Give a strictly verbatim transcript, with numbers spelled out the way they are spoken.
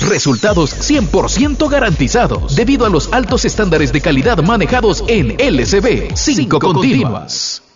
Resultados cien por ciento garantizados debido a los altos estándares de calidad manejados en L C B. cinco continuas.